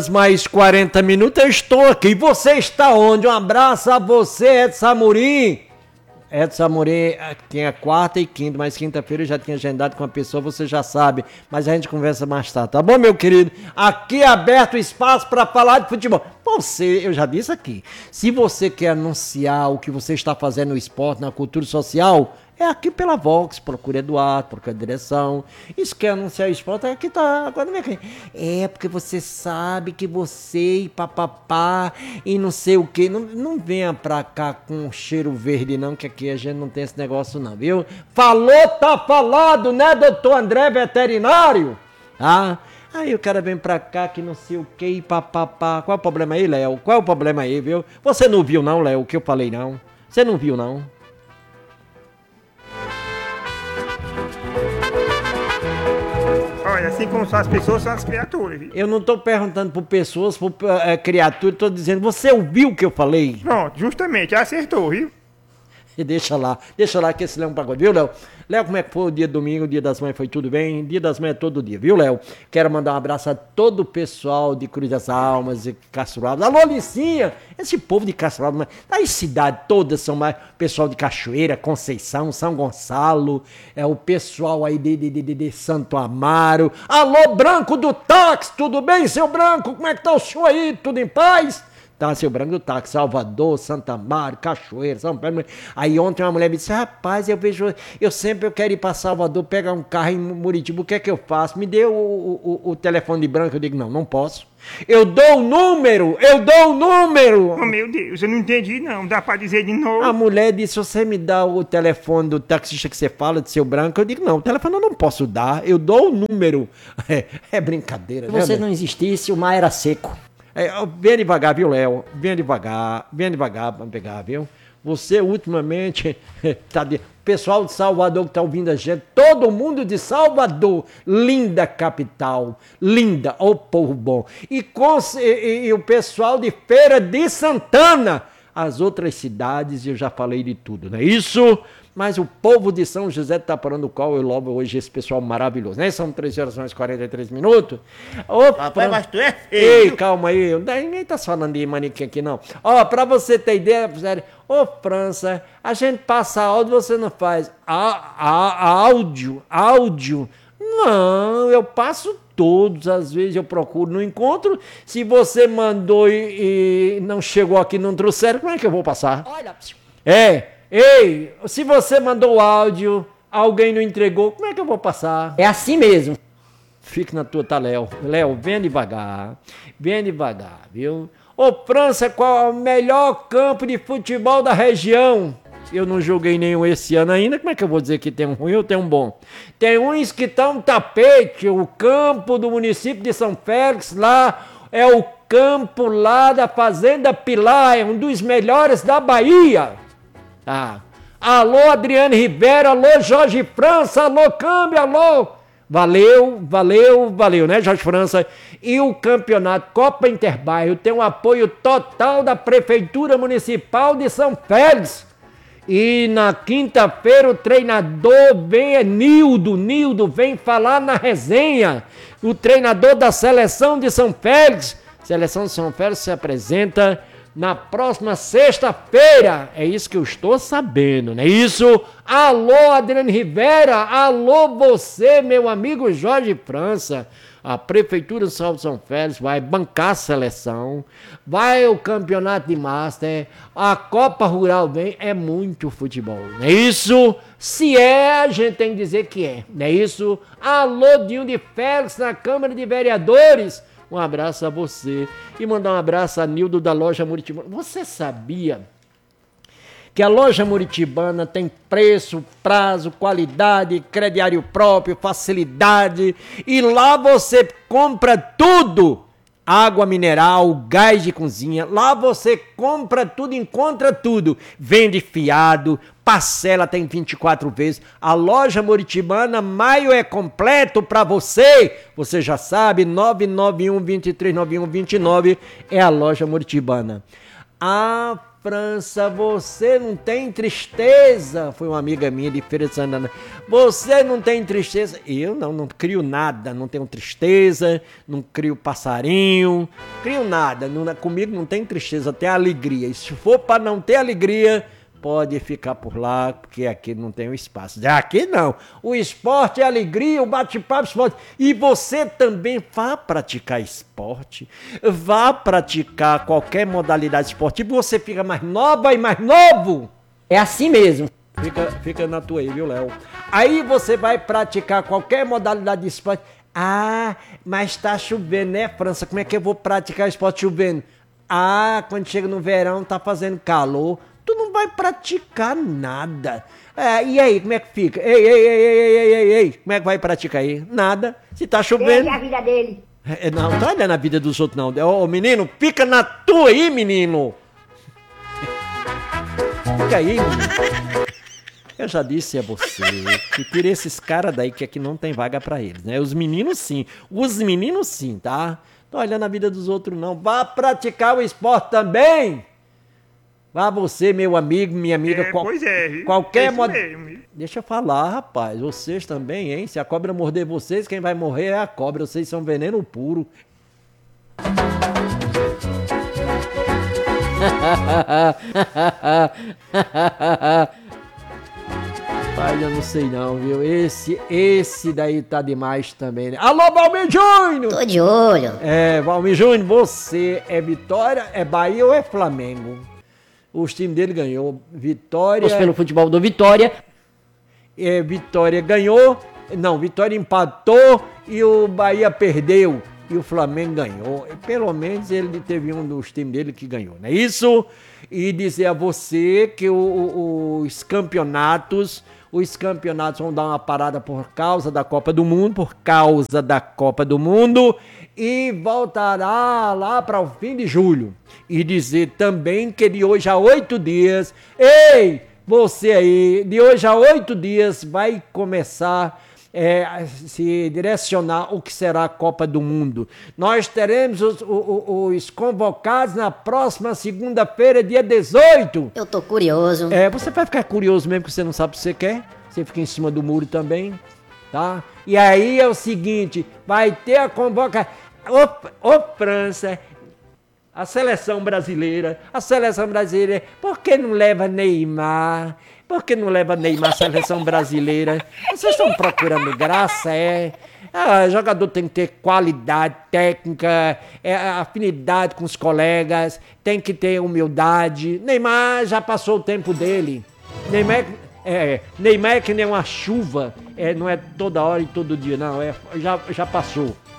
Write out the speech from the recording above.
Mais 40 minutos eu estou aqui. Você está onde? Um abraço a você, Edson Amorim. Edson Amorim tinha quarta e quinta, mas quinta-feira eu já tinha agendado com a pessoa, você já sabe. Mas a gente conversa mais tarde, tá bom, meu querido? Aqui é aberto o espaço para falar de futebol. Você, eu já disse aqui, se você quer anunciar o que você está fazendo no esporte, na cultura social, é aqui pela Vox, procura Eduardo, procura a direção. Isso quer anunciar o esporte, é aqui tá. Agora não é. É porque você sabe que você e papapá e não sei o que. Não venha pra cá com cheiro verde, não, que aqui a gente não tem esse negócio, não, viu? Falou, tá falado, né, doutor André, veterinário? Ah. Aí o cara vem pra cá que não sei o que e papapá. Qual é o problema aí, Léo? Qual é o problema aí, viu? Você não viu, não, Léo, o que eu falei, não? Você não viu, não? Olha, assim como são as pessoas, são as criaturas. Viu? Eu não tô perguntando por pessoas, por criaturas, tô dizendo, você ouviu o que eu falei? Pronto, justamente, acertou, viu? E deixa lá que esse Léo é um pagode, viu, Léo? Léo, como é que foi o dia de domingo, o dia das mães, foi tudo bem? Dia das mães é todo dia, viu, Léo? Quero mandar um abraço a todo o pessoal de Cruz das Almas e Castro. Alô, Licinha! Esse povo de Castro, das cidades todas são mais pessoal de Cachoeira, Conceição, São Gonçalo, o pessoal aí de Santo Amaro. Alô, Branco do táxi, tudo bem, seu Branco? Como é que tá o senhor aí? Tudo em paz? Tá, seu Branco do táxi, Salvador, Santa Maria, Cachoeira, São Paulo. Aí ontem uma mulher me disse, rapaz, eu sempre quero ir para Salvador, pegar um carro em Muritiba, o que é que eu faço? Me dê o telefone de Branco. Eu digo, não posso. Eu dou o número! Oh, meu Deus, eu não entendi não, dá pra dizer de novo? A mulher disse, você me dá o telefone do taxista que você fala, de seu Branco? Eu digo, não, o telefone eu não posso dar, eu dou o número. É brincadeira, Se né? você não existisse, o mar era seco. Venha devagar, viu, Léo? Venha devagar pra pegar, viu? Você, ultimamente, pessoal de Salvador que tá ouvindo a gente, todo mundo de Salvador, linda capital, linda, ô povo bom. E o pessoal de Feira de Santana, as outras cidades, eu já falei de tudo, não é isso? Mas o povo de São José de Taparã, do qual eu louvo hoje esse pessoal maravilhoso, né? São 13 horas e 43 minutos. Rapaz, mas tu é feio. Ei, calma aí, ninguém tá falando de manequim aqui, não. Ó, pra você ter ideia, ô França, a gente passa áudio, você não faz áudio. Não, eu passo todos, às vezes eu procuro, não encontro. Se você mandou e não chegou aqui, não trouxeram, como é que eu vou passar? Olha. Ei, se você mandou áudio, alguém não entregou, como é que eu vou passar? É assim mesmo. Fique na tua, tá, Léo? Léo, venha devagar, viu? Ô, França, qual é o melhor campo de futebol da região? Eu não joguei nenhum esse ano ainda, como é que eu vou dizer que tem um ruim ou tem um bom? Tem uns que estão tapete, o campo do município de São Félix, lá é o campo lá da Fazenda Pilar, é um dos melhores da Bahia. Alô, Adriane Rivera, alô, Jorge França, alô, Câmbio, alô. Valeu, né, Jorge França? E o campeonato Copa Interbairro tem um apoio total da Prefeitura Municipal de São Félix. E na quinta-feira o treinador Nildo vem falar na resenha. O treinador da Seleção de São Félix. Seleção de São Félix se apresenta na próxima sexta-feira. É isso que eu estou sabendo, não é isso? Alô, Adriane Rivera. Alô, você, meu amigo Jorge França. A Prefeitura de São Félix vai bancar a seleção. Vai o campeonato de Master. A Copa Rural vem. É muito futebol, não é isso? Se é, a gente tem que dizer que é, não é isso? Alô, Dinho de Félix na Câmara de Vereadores. Um abraço a você. E mandar um abraço a Nildo da loja Muritibana. Você sabia que a loja Muritibana tem preço, prazo, qualidade, crediário próprio, facilidade? E lá você compra tudo. Água mineral, gás de cozinha. Lá você compra tudo, encontra tudo. Vende fiado, parcela tem 24 vezes. A loja Muritibana, maio é completo para você. Você já sabe, 991-239129 é a loja Muritibana. A França, você não tem tristeza? Foi uma amiga minha de Feira de Santana. Você não tem tristeza? Eu não crio nada, não tenho tristeza, não crio passarinho, crio nada. Comigo não tem tristeza, tem alegria. E se for para não ter alegria, pode ficar por lá, porque aqui não tem o espaço. Aqui não. O esporte é alegria, o bate-papo esporte. E você também vá praticar esporte, vá praticar qualquer modalidade esportiva, você fica mais nova e mais novo. É assim mesmo. Fica na tua aí, viu, Léo? Aí você vai praticar qualquer modalidade de esporte. Ah, mas tá chovendo, né, França? Como é que eu vou praticar esporte chovendo? Ah, quando chega no verão tá fazendo calor. Tu não vai praticar nada. E aí, como é que fica? Ei, como é que vai praticar aí? Nada. Se tá chovendo... a vida dele. Não, tá olhando a vida dos outros, não. Ô, menino, fica na tua aí, menino. Fica aí, menino. Eu já disse a você que tira esses caras daí que aqui não tem vaga pra eles, né? Os meninos sim, tá? Tô olhando a vida dos outros, não. Vá praticar o esporte também. Vá você, meu amigo, minha amiga, pois é, viu? Qualquer mesmo. Deixa eu falar, rapaz. Vocês também, hein? Se a cobra morder vocês, quem vai morrer é a cobra. Vocês são veneno puro. Rapaz, eu não sei não, viu? Esse daí tá demais também, né? Alô, Valmir Júnior! Tô de olho. Valmir Júnior, você é Vitória, é Bahia ou é Flamengo? Os times dele ganhou. Vitória... Torço pelo futebol do Vitória. Vitória ganhou. Não, Vitória empatou e o Bahia perdeu. E o Flamengo ganhou. Pelo menos ele teve um dos times dele que ganhou, não é isso? E dizer a você que os campeonatos vão dar uma parada por causa da Copa do Mundo, e voltará lá para o fim de julho. E dizer também que de hoje a 8 dias, ei, você aí, de hoje a 8 dias vai começar a se direcionar o que será a Copa do Mundo. Nós teremos os convocados na próxima segunda-feira, dia 18. Eu tô curioso. Você vai ficar curioso mesmo, que você não sabe o que você quer. Você fica em cima do muro também, tá? E aí é o seguinte, vai ter a convocação. Ô França, a seleção brasileira, por que não leva Neymar? Por que não leva Neymar à seleção brasileira? Vocês estão procurando graça, jogador tem que ter qualidade técnica, afinidade com os colegas, tem que ter humildade. Neymar já passou o tempo dele. Neymar é que nem uma chuva, não é toda hora e todo dia, não, já passou.